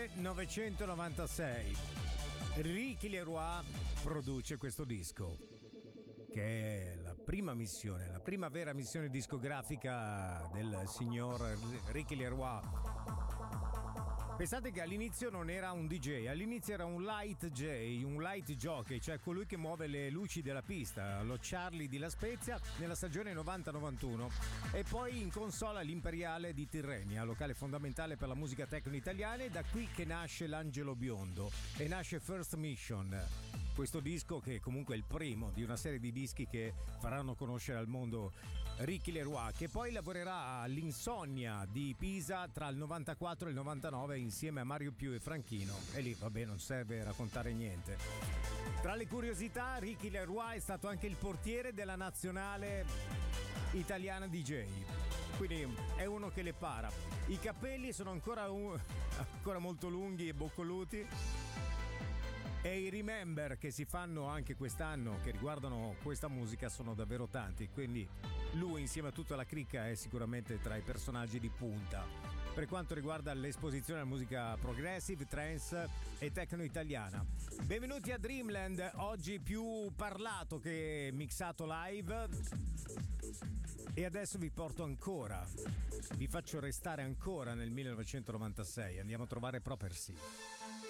1996 Ricky Leroy produce questo disco, che è la prima vera missione discografica del signor Ricky Leroy. Pensate che all'inizio non era un DJ, all'inizio era un light jockey, cioè colui che muove le luci della pista, lo Charlie di La Spezia nella stagione 90-91, e poi in console all'Imperiale di Tirrenia, locale fondamentale per la musica techno italiana. È da qui che nasce l'Angelo Biondo e nasce First Mission. Questo disco, che comunque è il primo di una serie di dischi che faranno conoscere al mondo Ricky Leroy, che poi lavorerà all'Insonnia di Pisa tra il 94 e il 99 insieme a Mario Più e Franchino, e lì vabbè non serve raccontare niente. Tra le curiosità, Ricky Leroy è stato anche il portiere della nazionale italiana DJ, quindi è uno che le para. I capelli sono ancora molto lunghi e boccoluti, e i remember che si fanno anche quest'anno che riguardano questa musica sono davvero tanti, quindi lui insieme a tutta la cricca è sicuramente tra i personaggi di punta per quanto riguarda l'esposizione alla musica progressive, trance e techno italiana. Benvenuti a Dreamland, oggi più parlato che mixato live, e adesso vi faccio restare ancora nel 1996. Andiamo a trovare Proper C.